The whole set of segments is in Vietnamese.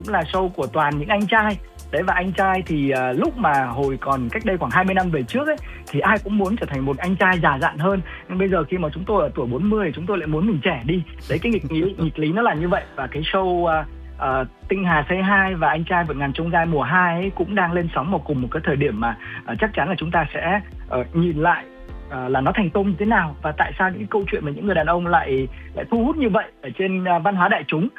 cũng là show của toàn những anh trai. Đấy, và anh trai thì lúc mà hồi còn cách đây khoảng 20 năm về trước ấy, thì ai cũng muốn trở thành một anh trai già dặn hơn. Nhưng bây giờ khi mà chúng tôi ở tuổi 40 thì chúng tôi lại muốn mình trẻ đi. Đấy, cái nghịch lý nó là như vậy. Và cái show Tinh Hà Say Hi và Anh Trai Vượt Ngàn Chông Gai mùa 2 ấy cũng đang lên sóng vào cùng một cái thời điểm mà chắc chắn là chúng ta sẽ nhìn lại là nó thành công như thế nào, và tại sao những câu chuyện mà những người đàn ông lại thu hút như vậy ở trên văn hóa đại chúng.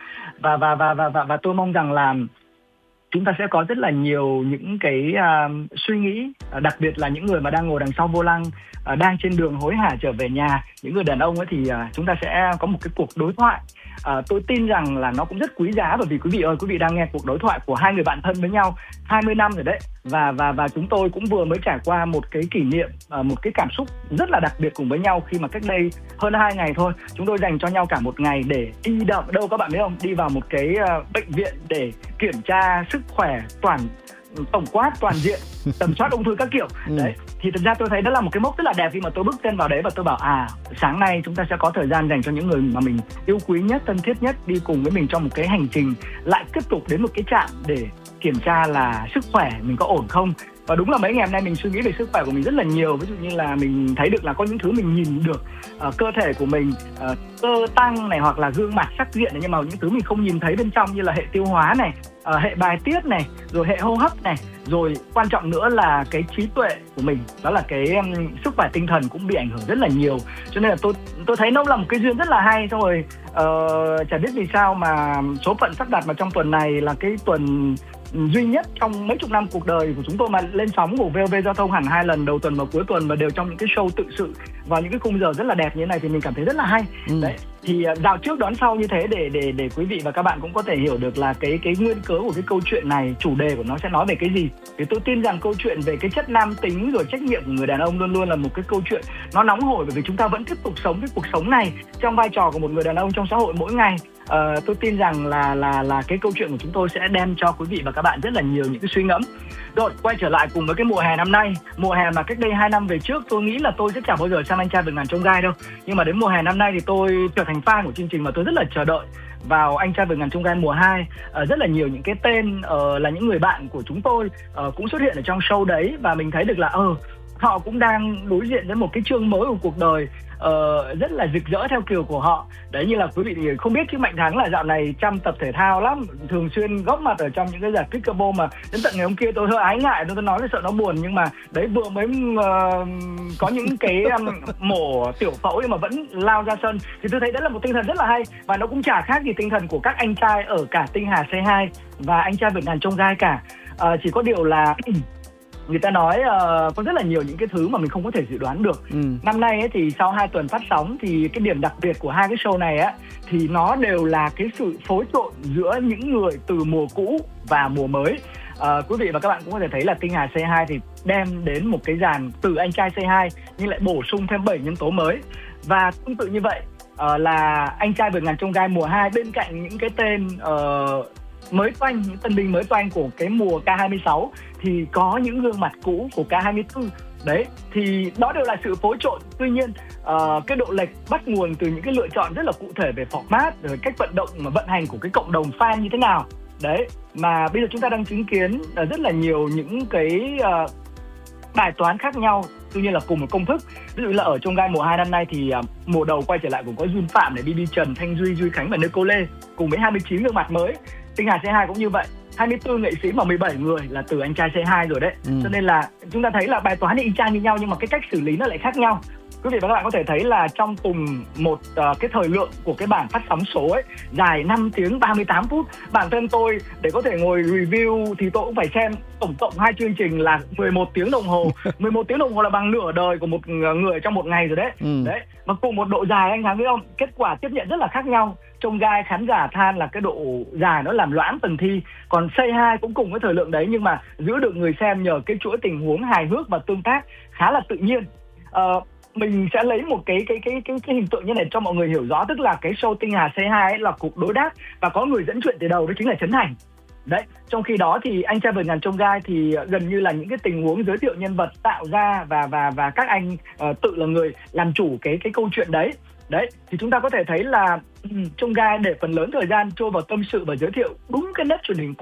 Và tôi mong rằng là chúng ta sẽ có rất là nhiều những cái suy nghĩ, đặc biệt là những người mà đang ngồi đằng sau vô lăng, đang trên đường hối hả trở về nhà, những người đàn ông ấy, thì chúng ta sẽ có một cái cuộc đối thoại. Tôi tin rằng là nó cũng rất quý giá, bởi vì quý vị ơi, quý vị đang nghe cuộc đối thoại của hai người bạn thân với nhau 20 năm rồi đấy. Và chúng tôi cũng vừa mới trải qua một cái kỷ niệm, một cái cảm xúc rất là đặc biệt cùng với nhau, khi mà cách đây hơn 2 ngày thôi, chúng tôi dành cho nhau cả một ngày để đi đâu các bạn biết không? Đi vào một cái bệnh viện để kiểm tra sức khỏe tổng quát toàn diện, tầm soát ung thư các kiểu. Đấy, thì thực ra tôi thấy đó là một cái mốc rất là đẹp khi mà tôi bước chân vào đấy, và tôi bảo sáng nay chúng ta sẽ có thời gian dành cho những người mà mình yêu quý nhất, thân thiết nhất, đi cùng với mình trong một cái hành trình lại tiếp tục đến một cái trạm để kiểm tra là sức khỏe mình có ổn không. Và đúng là mấy ngày hôm nay mình suy nghĩ về sức khỏe của mình rất là nhiều. Ví dụ như là mình thấy được là có những thứ mình nhìn được, cơ thể của mình, cơ tăng này, hoặc là gương mặt sắc diện này, nhưng mà những thứ mình không nhìn thấy bên trong, như là hệ tiêu hóa này, hệ bài tiết này, rồi hệ hô hấp này, rồi quan trọng nữa là cái trí tuệ của mình, đó là cái sức khỏe tinh thần cũng bị ảnh hưởng rất là nhiều. Cho nên là tôi thấy nó là một cái duyên rất là hay. Xong rồi chả biết vì sao mà số phận sắp đặt mà trong tuần này là cái tuần duy nhất trong mấy chục năm cuộc đời của chúng tôi mà lên sóng của VOV Giao thông hẳn 2 lần, đầu tuần và cuối tuần, và đều trong những cái show tự sự vào những cái khung giờ rất là đẹp như thế này, thì mình cảm thấy rất là hay. Đấy, thì dạo trước đón sau như thế để quý vị và các bạn cũng có thể hiểu được là cái nguyên cớ của cái câu chuyện này, chủ đề của nó sẽ nói về cái gì. Thì tôi tin rằng câu chuyện về cái chất nam tính rồi trách nhiệm của người đàn ông luôn luôn là một cái câu chuyện nó nóng hổi, bởi vì chúng ta vẫn tiếp tục sống cái cuộc sống này trong vai trò của một người đàn ông trong xã hội mỗi ngày. Tôi tin rằng là cái câu chuyện của chúng tôi sẽ đem cho quý vị và các bạn rất là nhiều những cái suy ngẫm. Rồi, quay trở lại cùng với cái mùa hè năm nay, mùa hè mà cách đây 2 năm về trước tôi nghĩ là tôi sẽ chẳng bao giờ xem Anh Trai Vượt Ngàn Chông Gai đâu. Nhưng mà đến mùa hè năm nay thì tôi trở thành fan của chương trình, và tôi rất là chờ đợi vào Anh Trai Vượt Ngàn Chông Gai mùa 2. Rất là nhiều những cái tên là những người bạn của chúng tôi cũng xuất hiện ở trong show đấy, và mình thấy được là họ cũng đang đối diện với một cái chương mới của cuộc đời rất là rực rỡ theo kiểu của họ. Đấy, như là quý vị thì không biết chứ Mạnh Thắng là dạo này chăm tập thể thao lắm, thường xuyên góp mặt ở trong những cái giải pickleball, mà đến tận ngày hôm kia tôi hơi ái ngại, tôi nói là sợ nó buồn, nhưng mà đấy vừa mới có những cái mổ tiểu phẫu nhưng mà vẫn lao ra sân, thì tôi thấy đấy là một tinh thần rất là hay, và nó cũng chả khác gì tinh thần của các anh trai ở cả Tinh Hà Say Hi và Anh Trai Vượt Ngàn Chông Gai cả. Chỉ có điều là người ta nói có rất là nhiều những cái thứ mà mình không có thể dự đoán được. Năm nay ấy, thì sau 2 tuần phát sóng thì cái điểm đặc biệt của hai cái show này á, thì nó đều là cái sự phối trộn giữa những người từ mùa cũ và mùa mới. Quý vị và các bạn cũng có thể thấy là Tinh Hà Say Hi thì đem đến một cái dàn từ Anh Trai Say Hi nhưng lại bổ sung thêm 7 nhân tố mới. Và tương tự như vậy là Anh Trai Vượt Ngàn Chông Gai mùa 2, bên cạnh những cái tên mới toanh, những tân binh mới toanh của cái mùa K26 thì có những gương mặt cũ của K24. Đấy, thì đó đều là sự phối trộn. Tuy nhiên cái độ lệch bắt nguồn từ những cái lựa chọn rất là cụ thể về format, rồi cách vận động mà vận hành của cái cộng đồng fan như thế nào. Đấy, mà bây giờ chúng ta đang chứng kiến rất là nhiều những cái bài toán khác nhau, tuy nhiên là cùng một công thức. Ví dụ là ở Chông Gai mùa 2 năm nay thì mùa đầu quay trở lại cũng có Jun Phạm này, BB Trần, Thanh Duy, Duy Khánh và Nicole cùng với 29 gương mặt mới. Tinh Hà Say Hi cũng như vậy, 24 nghệ sĩ mà 17 người là từ Anh Trai Say Hi rồi đấy. Cho nên là chúng ta thấy là bài toán thì y chang như nhau nhưng mà cái cách xử lý nó lại khác nhau. Quý vị và các bạn có thể thấy là trong cùng một cái thời lượng của cái bản phát sóng số ấy dài 5 tiếng 38 phút. Bản thân tôi để có thể ngồi review thì tôi cũng phải xem tổng cộng 2 chương trình là 11 tiếng đồng hồ. 11 tiếng đồng hồ là bằng nửa đời của một người trong một ngày rồi đấy. Đấy, mà cùng một độ dài anh Thắng biết không? Kết quả tiếp nhận rất là khác nhau. Chông Gai khán giả than là cái độ dài nó làm loãng phần thi, còn Say Hi cũng cùng với thời lượng đấy nhưng mà giữ được người xem nhờ cái chuỗi tình huống hài hước và tương tác khá là tự nhiên. Mình sẽ lấy một cái hình tượng như này cho mọi người hiểu rõ, tức là cái show Tinh Hà Say Hi ấy là cuộc đối đáp và có người dẫn chuyện từ đầu, đó chính là Trấn Thành. Đấy, trong khi đó thì Anh Trai Vượt Ngàn Chông Gai thì gần như là những cái tình huống giới thiệu nhân vật tạo ra và các anh tự là người làm chủ cái câu chuyện đấy. Đấy, thì chúng ta có thể thấy là Chông Gai để phần lớn thời gian trôi vào tâm sự và giới thiệu đúng cái nếp truyền hình